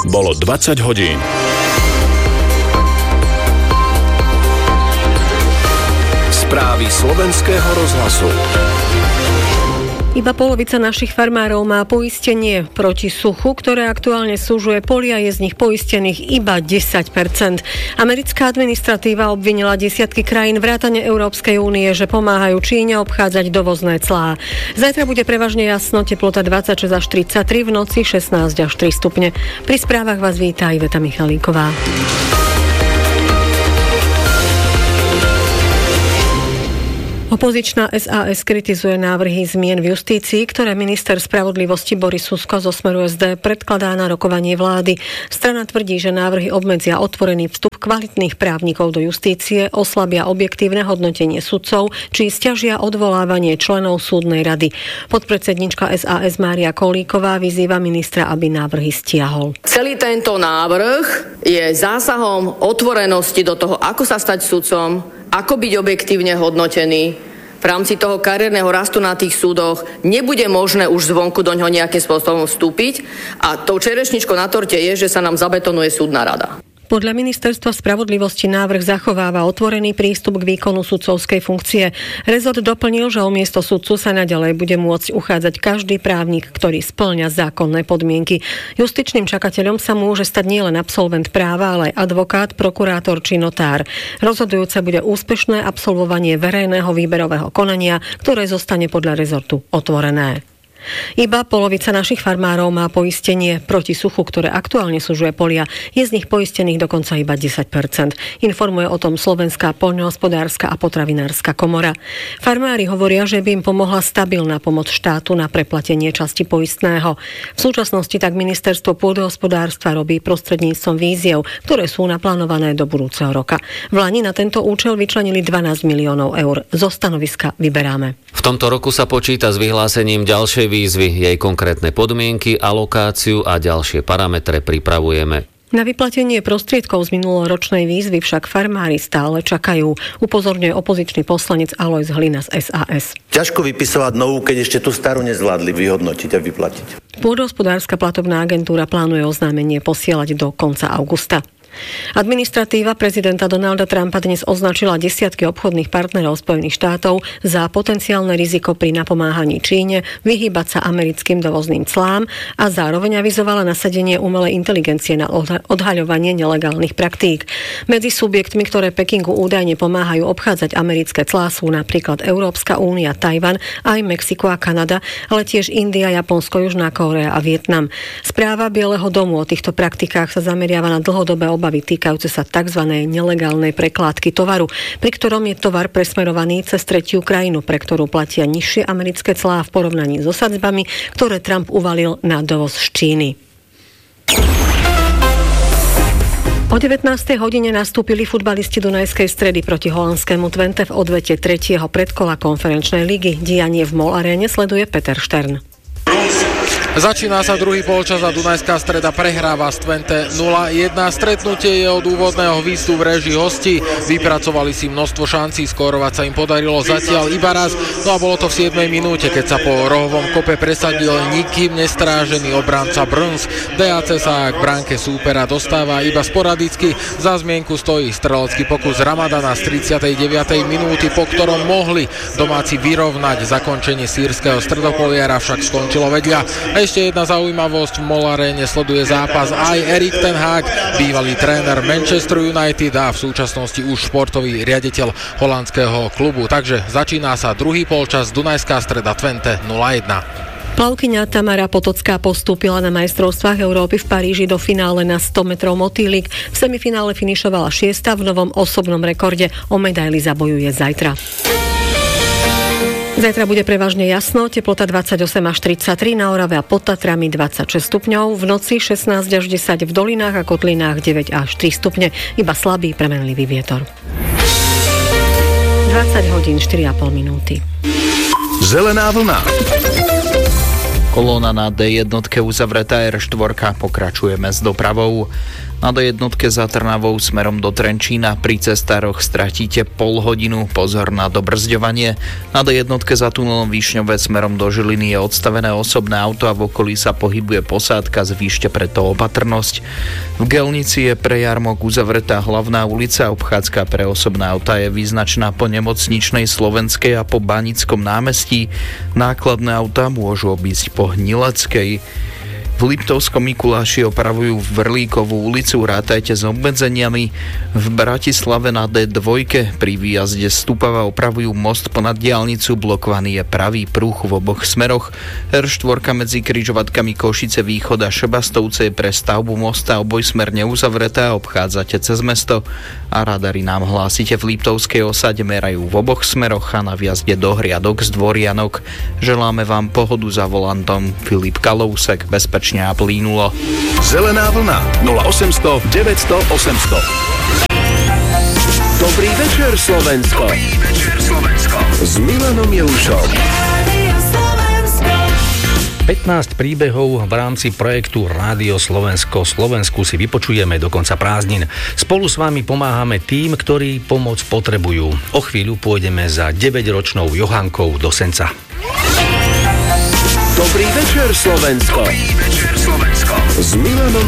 bolo 20 hodín. Správy slovenského rozhlasu. Iba polovica našich farmárov má poistenie proti suchu, ktoré aktuálne súžuje polia, je z nich poistených iba 10%. Americká administratíva obvinila desiatky krajín vrátane Európskej únie, že pomáhajú Číne obchádzať dovozné clá. Zajtra bude prevažne jasno, teplota 26 až 33, v noci 16 až 3 stupne. Pri správach vás víta Iveta Michalíková. Opozičná SAS kritizuje návrhy zmien v justícii, ktoré minister spravodlivosti Boris Susko zo Smeru SD predkladá na rokovanie vlády. Strana tvrdí, že návrhy obmedzia otvorený vstup kvalitných právnikov do justície, oslabia objektívne hodnotenie sudcov, či sťažia odvolávanie členov súdnej rady. Podpredsednička SAS Mária Kolíková vyzýva ministra, aby návrhy stiahol. Celý tento návrh je zásahom otvorenosti do toho, ako sa stať sudcom, ako byť objektívne hodnotený. V rámci toho kariérneho rastu na tých súdoch nebude možné už zvonku do ňoho nejakým spôsobom vstúpiť a tou čerešničkou na torte je, že sa nám zabetonuje súdna rada. Podľa ministerstva spravodlivosti návrh zachováva otvorený prístup k výkonu sudcovskej funkcie. Rezort doplnil, že o miesto sudcu sa naďalej bude môcť uchádzať každý právnik, ktorý spĺňa zákonné podmienky. Justičným čakateľom sa môže stať nielen absolvent práva, ale aj advokát, prokurátor či notár. Rozhodujúce bude úspešné absolvovanie verejného výberového konania, ktoré zostane podľa rezortu otvorené. Iba polovica našich farmárov má poistenie proti suchu, ktoré aktuálne súžuje polia. Je z nich poistených dokonca iba 10%. Informuje o tom Slovenská poľnohospodárska a potravinárska komora. Farmári hovoria, že by im pomohla stabilná pomoc štátu na preplatenie časti poistného. V súčasnosti tak ministerstvo pôdohospodárstva robí prostredníctvom výziev, ktoré sú naplánované do budúceho roka. V lani na tento účel vyčlenili 12 miliónov eur. Zo stanoviska vyberáme. V tomto roku sa počíta s vyhlásením ďalšej výzvy, jej konkrétne podmienky, alokáciu a ďalšie parametre pripravujeme. Na vyplatenie prostriedkov z minuloročnej výzvy však farmári stále čakajú, upozorňuje opozičný poslanec Alojz Hlina z SAS. Ťažko vypisovať novú, keď ešte tú starú nezvládli vyhodnotiť a vyplatiť. Pôdohospodárska platobná agentúra plánuje oznámenie posielať do konca augusta. Administratíva prezidenta Donalda Trumpa dnes označila desiatky obchodných partnerov Spojených štátov za potenciálne riziko pri napomáhaní Číne vyhýbať sa americkým dovozným clám a zároveň avizovala nasadenie umelej inteligencie na odhaľovanie nelegálnych praktík. Medzi subjektmi, ktoré Pekingu údajne pomáhajú obchádzať americké clá, sú napríklad Európska únia, Tajvan, aj Mexiko a Kanada, ale tiež India, Japonsko, Južná Kórea a Vietnam. Správa Bieleho domu o týchto praktikách sa zameriava na dlhodobé obavy týkajúce sa tzv. Nelegálnej prekládky tovaru, pri ktorom je tovar presmerovaný cez tretiu krajinu, pre ktorú platia nižšie americké clá v porovnaní so sadzbami, ktoré Trump uvalil na dovoz z Číny. O 19. hodine nastúpili futbalisti Dunajskej Stredy proti holandskému Twente v odvete 3. predkola konferenčnej ligy. Dianie v MOL Aréne sleduje Peter Štern. Začína sa druhý polčas a Dunajská Streda prehráva s Twente 0-1. Stretnutie je od úvodného výstupu v réžii hostí. Vypracovali si množstvo šancí, skórovať sa im podarilo zatiaľ iba raz. No a bolo to v 7. minúte, keď sa po rohovom kope presadil nikým nestrážený obranca Brns. DAC sa k bránke súpera dostáva iba sporadicky. Za zmienku stojí strelecký pokus Ramadana z 39. minúty, po ktorom mohli domáci vyrovnať. Zakončenie sýrskeho stredopoliara však skončilo vedľa. A ešte jedna zaujímavosť, v MOL Aréne sleduje zápas aj Erik ten Hag, bývalý tréner Manchester United a v súčasnosti už športový riaditeľ holandského klubu. Takže začína sa druhý polčas, Dunajská Streda Twente 0-1. Plavkyňa Tamara Potocká postúpila na majstrovstvách Európy v Paríži do finále na 100 metrov motýlik. V semifinále finišovala 6. v novom osobnom rekorde. O medaily zabojuje zajtra. Zajtra bude prevažne jasno, teplota 28 až 33, na Orave a pod Tatrami 26 stupňov, v noci 16 až 10, v dolinách a kotlinách 9 až 3 stupne, iba slabý premenlivý vietor. 20 hodín 4,5 minúty. Zelená vlna. Kolóna na D1 uzavretá, R4 pokračujeme s dopravou. Na D1 za Trnavou smerom do Trenčína pri cestároch stratíte pol hodinu, pozor na dobrzďovanie. Na D1 za tunelom Višňové smerom do Žiliny je odstavené osobné auto a v okolí sa pohybuje posádka, zvýšte preto opatrnosť. V Gelnici je pre jarmok uzavretá hlavná ulica, obchádzka pre osobné auta je vyznačená po Nemocničnej Slovenskej a po Banickom námestí. Nákladné autá môžu obísť po Hnileckej. V Liptovskom Mikuláši opravujú Vrlíkovú ulicu, rátajte s obmedzeniami. V Bratislave na D2 pri výjazde z Stupava opravujú most ponad diaľnicu, blokovaný je pravý pruh v oboch smeroch. R4 medzi križovatkami Košice Východ a Šebastovce je pre stavbu mosta obojsmer neuzavretá, obchádzate cez mesto a radary nám hlásite v Liptovskej osade merajú v oboch smeroch a na viazde do Hriadok z Dvorianok. Želáme vám pohodu za volantom. Filip Kalousek, bezpečne a plínulo. Zelená vlna 0800 900 800. Dobrý večer, Slovensko. S Milanom Jelušom. 15 príbehov v rámci projektu Rádio Slovensko. Slovensku si vypočujeme do konca prázdnin. Spolu s vami pomáhame tým, ktorí pomoc potrebujú. O chvíľu pôjdeme za 9-ročnou Johankou do Senca. Dobrý večer, Slovensko. S Milanom